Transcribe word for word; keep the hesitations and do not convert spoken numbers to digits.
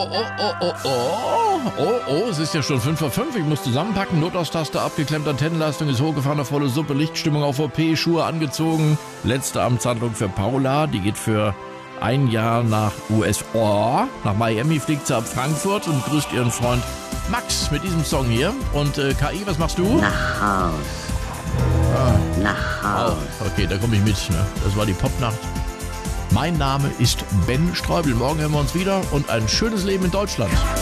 Oh, oh, oh, oh, oh, oh, es ist ja schon fünf vor fünf. Ich muss zusammenpacken. Notausstaste abgeklemmt, Antennenleistung ist hochgefahren, volle Suppe, Lichtstimmung auf O P, Schuhe angezogen. Letzte Amtshandlung für Paula, die geht für ein Jahr nach U S A. Nach Miami fliegt sie ab Frankfurt und grüßt ihren Freund Max mit diesem Song hier. Und äh, K I, was machst du? Nach Haus. Ah. Nach Haus. Oh, okay, da komme ich mit. Ne? Das war die Popnacht. Mein Name ist Ben Streubel. Morgen hören wir uns wieder und ein schönes Leben in Deutschland.